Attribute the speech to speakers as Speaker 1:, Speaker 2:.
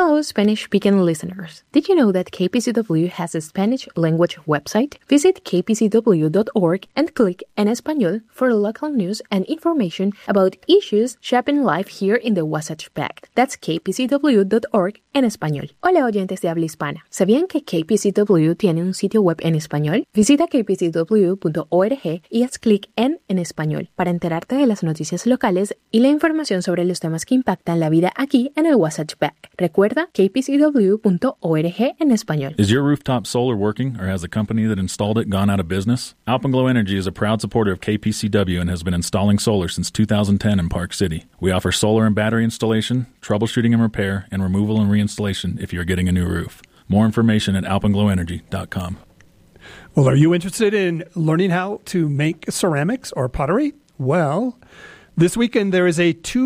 Speaker 1: Hello, Spanish-speaking listeners. Did you know that KPCW has a Spanish language website? Visit kpcw.org and click En Español for local news and information about issues shaping life here in the Wasatch Back. That's kpcw.org en español. Hola, oyentes de habla hispana. ¿Sabían que KPCW tiene un sitio web en español? Visita kpcw.org y haz clic en español para enterarte de las noticias locales y la información sobre los temas que impactan la vida aquí en el Wasatch Back. Recuerda kpcw.org en español.
Speaker 2: Is your rooftop solar working, or has the company that installed it gone out of business? Alpenglow Energy is a proud supporter of KPCW and has been installing solar since 2010 in Park City. We offer solar and battery installation, troubleshooting and repair, and removal and reinstallation if you're getting a new roof. More information at alpenglowenergy.com.
Speaker 3: Well, are you interested in learning how to make ceramics or pottery? Well, this weekend there is a